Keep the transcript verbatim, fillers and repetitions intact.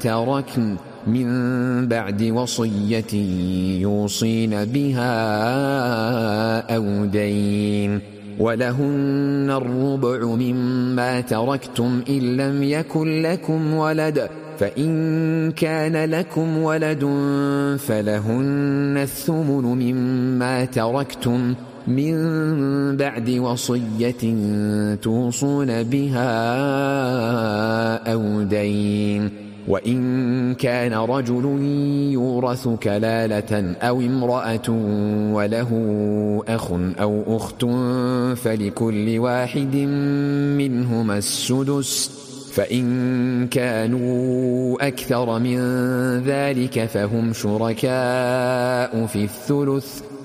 تركن من بعد وصية يوصين بها أو دين ولهن الربع مما تركتم إن لم يكن لكم ولد فإن كان لكم ولد فلهن الثمن مما تركتم من بعد وصية توصون بها أو دين وإن كان رجل يورث كلالة أو امرأة وله أخ أو أخت فلكل واحد منهما السدس فإن كانوا أكثر من ذلك فهم شركاء في الثلث